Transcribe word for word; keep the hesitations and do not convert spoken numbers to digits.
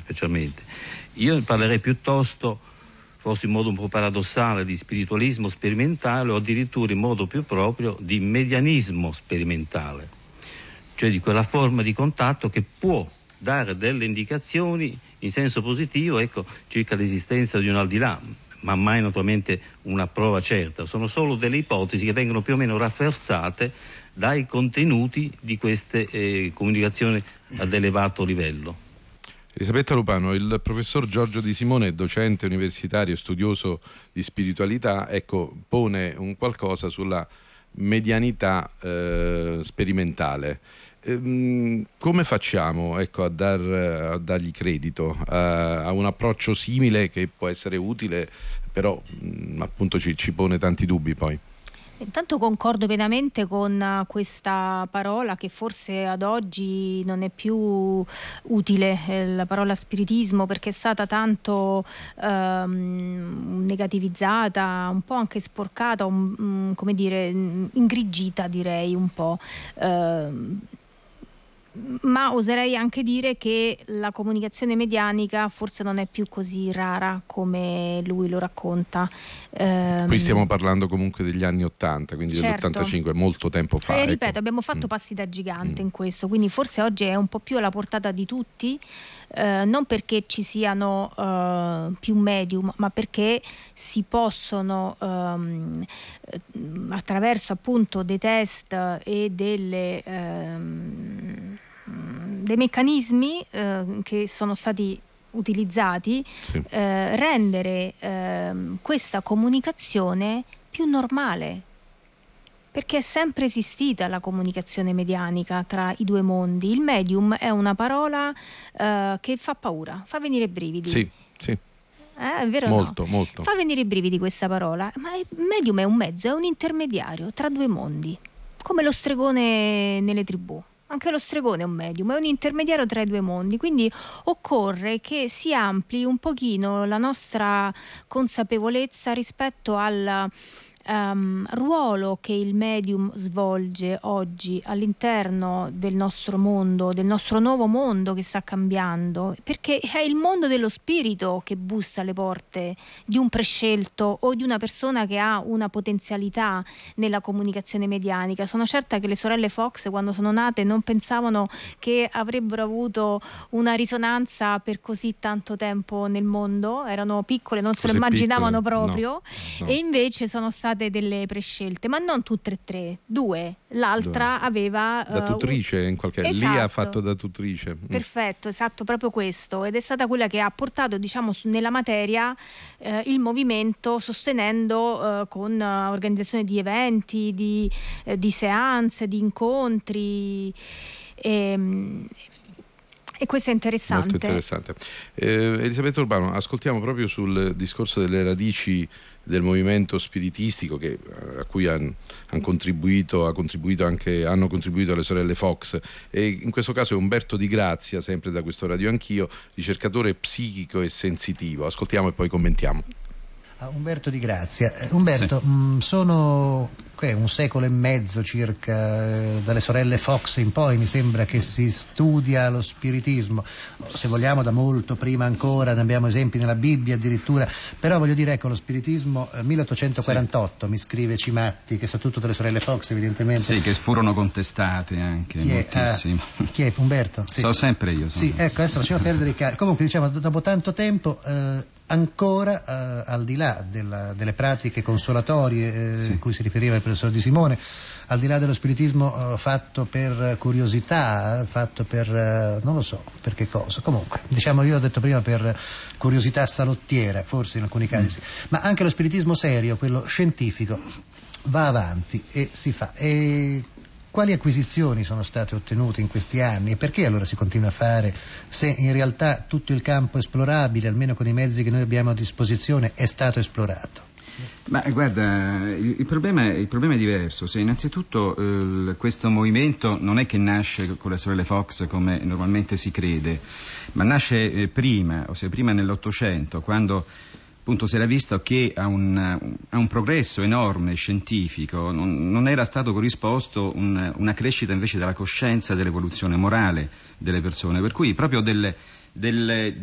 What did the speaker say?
specialmente. Io parlerei piuttosto, forse in modo un po' paradossale, di spiritualismo sperimentale o addirittura in modo più proprio di medianismo sperimentale, cioè di quella forma di contatto che può dare delle indicazioni in senso positivo, ecco, circa l'esistenza di un al di là, ma mai naturalmente una prova certa. Sono solo delle ipotesi che vengono più o meno rafforzate dai contenuti di queste eh, comunicazioni ad elevato livello. Elisabetta Lupano, il professor Giorgio Di Simone, docente universitario, studioso di spiritualità, ecco, pone un qualcosa sulla medianità eh, sperimentale. Ehm, come facciamo, ecco, a, dar, a dargli credito a, a un approccio simile che può essere utile, però mh, appunto ci, ci pone tanti dubbi poi? Intanto concordo pienamente con questa parola che forse ad oggi non è più utile, eh, la parola spiritismo, perché è stata tanto ehm, negativizzata, un po' anche sporcata, un, um, come dire, ingrigita direi un po'. Eh, ma oserei anche dire che la comunicazione medianica forse non è più così rara come lui lo racconta. Ehm, Qui stiamo parlando comunque degli anni ottanta, quindi certo. dell'ottantacinque, molto tempo fa. E ripeto, ecco. abbiamo fatto mm. passi da gigante mm. in questo, quindi forse oggi è un po' più alla portata di tutti, eh, non perché ci siano eh, più medium, ma perché si possono ehm, attraverso appunto dei test e delle ehm, dei meccanismi eh, che sono stati utilizzati, sì. eh, rendere eh, questa comunicazione più normale, perché è sempre esistita la comunicazione medianica tra i due mondi. Il medium è una parola eh, che fa paura, fa venire i brividi. Sì, sì. Eh, è vero? Molto, no? molto. Fa venire i brividi questa parola, ma il medium è un mezzo, è un intermediario tra due mondi, come lo stregone nelle tribù. Anche lo stregone è un medium, è un intermediario tra i due mondi, quindi occorre che si ampli un pochino la nostra consapevolezza rispetto al Um, ruolo che il medium svolge oggi all'interno del nostro mondo, del nostro nuovo mondo che sta cambiando, perché è il mondo dello spirito che bussa alle porte di un prescelto o di una persona che ha una potenzialità nella comunicazione medianica. Sono certa che le sorelle Fox, quando sono nate, non pensavano che avrebbero avuto una risonanza per così tanto tempo nel mondo, erano piccole, non se lo immaginavano piccole, proprio, no, no. E invece sono state delle prescelte, ma non tutte e tre, due. L'altra due. aveva da tutrice, uh, in qualche esatto. Lì ha fatto da tutrice. Perfetto, esatto, proprio questo, ed è stata quella che ha portato, diciamo, nella materia eh, il movimento, sostenendo eh, con uh, organizzazione di eventi, di, eh, di seance, di incontri. E, E questo è interessante. Molto interessante. Eh, Elisabetta Urbano, ascoltiamo proprio sul discorso delle radici del movimento spiritistico che, a cui han, han contribuito, ha contribuito anche, hanno contribuito le sorelle Fox, e in questo caso è Umberto Di Grazia, sempre da questo Radio Anch'io, ricercatore psichico e sensitivo. Ascoltiamo e poi commentiamo. Umberto Di Grazia. Umberto, sì. mh, sono okay, un secolo e mezzo circa, eh, dalle sorelle Fox in poi mi sembra che si studia lo spiritismo, se vogliamo da molto prima ancora, ne abbiamo esempi nella Bibbia addirittura, però voglio dire, ecco, lo spiritismo eh, milleottocentoquarantotto, sì. Mi scrive Cimatti, che soprattutto delle sorelle Fox evidentemente. Sì, che furono contestate anche chi moltissimo. È, uh, chi è Umberto? Sì. Sono sempre io. Sono sì, ecco, adesso facciamo perdere i cari. Comunque diciamo, dopo tanto tempo... Eh, ancora eh, al di là della, delle pratiche consolatorie eh, sì. cui si riferiva il professor Di Simone, al di là dello spiritismo eh, fatto per curiosità, fatto per eh, non lo so per che cosa, comunque diciamo, io ho detto prima per curiosità salottiera, forse in alcuni casi mm. sì. Ma anche lo spiritismo serio, quello scientifico, va avanti e si fa. E quali acquisizioni sono state ottenute in questi anni e perché allora si continua a fare, se in realtà tutto il campo esplorabile, almeno con i mezzi che noi abbiamo a disposizione, è stato esplorato? Ma guarda, il, il, problema, il problema è diverso. Se innanzitutto eh, questo movimento non è che nasce con le sorelle Fox come normalmente si crede, ma nasce eh, prima, ossia prima nell'Ottocento, quando appunto si era visto che a un, a un progresso enorme scientifico non, non era stato corrisposto un, una crescita invece della coscienza e dell'evoluzione morale delle persone, per cui proprio delle, delle